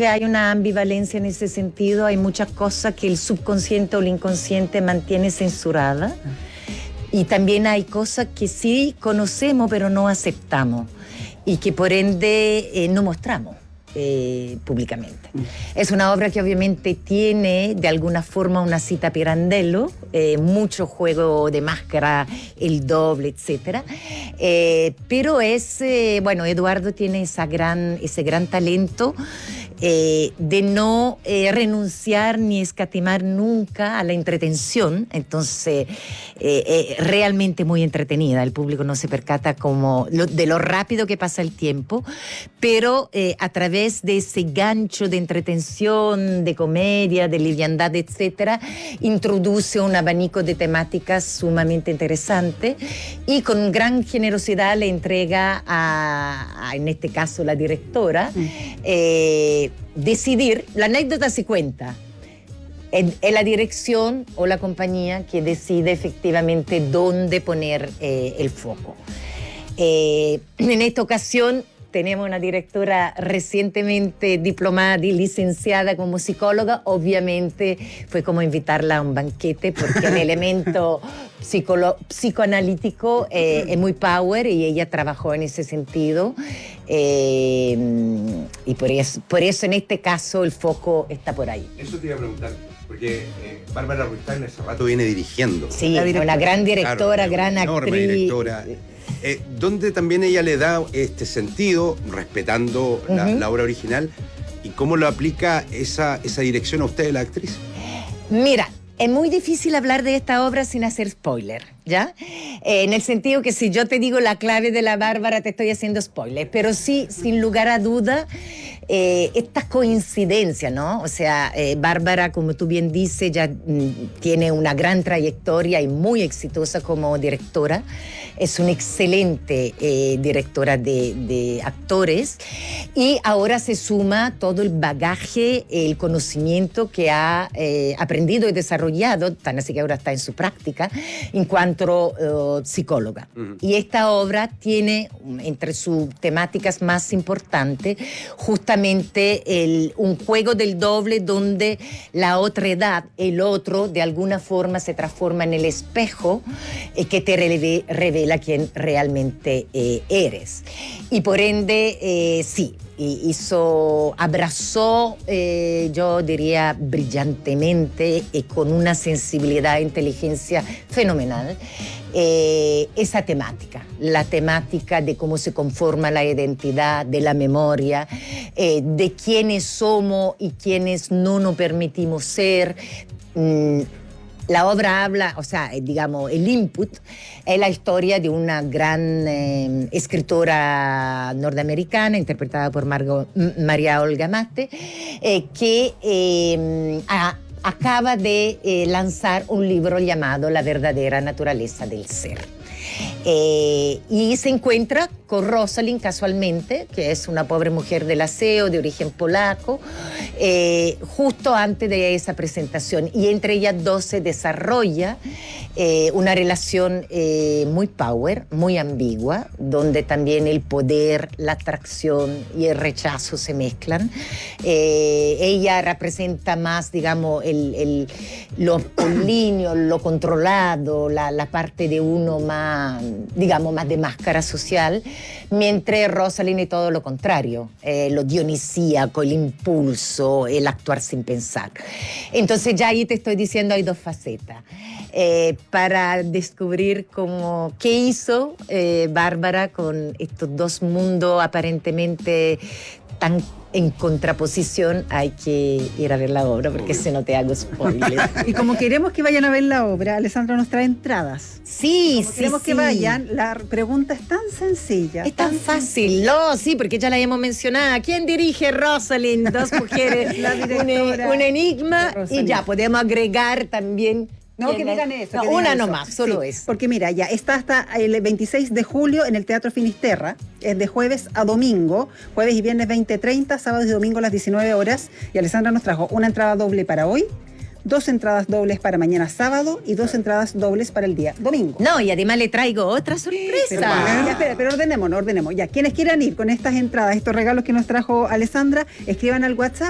que hay una ambivalencia en ese sentido. Hay muchas cosas que el subconsciente o el inconsciente mantiene censuradas. Y también hay cosas que sí conocemos pero no aceptamos y que por ende no mostramos públicamente. Es una obra que obviamente tiene de alguna forma una cita Pirandello, mucho juego de máscara, el doble, etcétera. Pero bueno, Eduardo tiene ese gran talento de no renunciar ni escatimar nunca a la entretención. Entonces, realmente muy entretenida. El público no se percata de lo rápido que pasa el tiempo, pero a través de ese gancho de entretención, de comedia, de liviandad, etcétera, introduce un abanico de temáticas sumamente interesante y con gran generosidad le entrega en este caso, la directora, decidir. La anécdota se cuenta. Es la dirección o la compañía que decide efectivamente dónde poner el foco. En esta ocasión tenemos una directora recientemente diplomada y licenciada como psicóloga. Obviamente fue como invitarla a un banquete porque el elemento psicoanalítico es muy power y ella trabajó en ese sentido. Y por eso en este caso el foco está por ahí. Eso te iba a preguntar, porque Bárbara Ruiz-Tagle hace rato viene dirigiendo. Sí, una gran directora, claro, gran actriz. Directora. Donde también ella le da este sentido, respetando la obra original, y cómo lo aplica esa dirección a usted, la actriz. Mira, es muy difícil hablar de esta obra sin hacer spoiler, ¿ya? En el sentido que si yo te digo la clave de la Bárbara, te estoy haciendo spoiler, pero sí, sin lugar a duda, esta coincidencia, ¿no? O sea, Bárbara, como tú bien dices, ya tiene una gran trayectoria y muy exitosa como directora. Es una excelente directora de actores y ahora se suma todo el bagaje, el conocimiento que ha aprendido y desarrollado, tan así que ahora está en su práctica, en cuanto psicóloga. Y esta obra tiene entre sus temáticas más importantes justamente un juego del doble donde la otra edad, el otro, de alguna forma se transforma en el espejo que te revela quién realmente eres. Y por ende, sí, abrazó, yo diría brillantemente y con una sensibilidad e inteligencia fenomenal, esa temática, la temática de cómo se conforma la identidad, de la memoria, de quiénes somos y quiénes no nos permitimos ser. La obra habla, o sea, digamos, el input es la historia de una gran escritora norteamericana interpretada por María Olga Matte, que acaba de lanzar un libro llamado La verdadera naturaleza del ser. Y se encuentra con Rosalind casualmente, que es una pobre mujer del aseo de origen polaco, justo antes de esa presentación. Y entre ellas dos se desarrolla una relación muy power, muy ambigua, donde también el poder, la atracción y el rechazo se mezclan. Ella representa más, digamos, lo apolíneo, lo controlado, la parte de uno más, digamos, más de máscara social, mientras Rosalind es todo lo contrario, lo dionisíaco, el impulso, el actuar sin pensar. Entonces ya ahí te estoy diciendo hay dos facetas. Para descubrir qué hizo Bárbara con estos dos mundos aparentemente tan en contraposición, hay que ir a ver la obra porque si no te hago spoiler. Y como queremos que vayan a ver la obra, Alessandra nos trae entradas. Sí, queremos que vayan, la pregunta es tan sencilla. Es tan fácil, no, sí, porque ya la hemos mencionado. ¿Quién dirige Rosalind? Dos mujeres, un enigma, y ya podemos agregar también. No, que digan eso. No, una nomás, solo eso. Porque mira, ya está hasta el 26 de julio en el Teatro Finisterra, es de jueves a domingo, jueves y viernes 20:30, sábados y domingo a las 19 horas. Y Alessandra nos trajo una entrada doble para hoy, 2 entradas dobles para mañana sábado y 2 entradas dobles para el día domingo. No, y además le traigo otra sorpresa. Pero ordenemos. Ya, quienes quieran ir con estas entradas, estos regalos que nos trajo Alessandra, escriban al WhatsApp